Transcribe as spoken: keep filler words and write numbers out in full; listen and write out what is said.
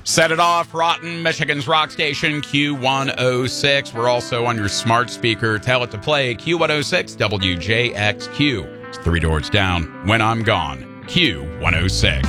Set it off, Rotten, Michigan's rock station, Q one oh six. We're also on your smart speaker. Tell it to play Q one oh six W J X Q. It's three doors down when I'm gone. Q one oh six.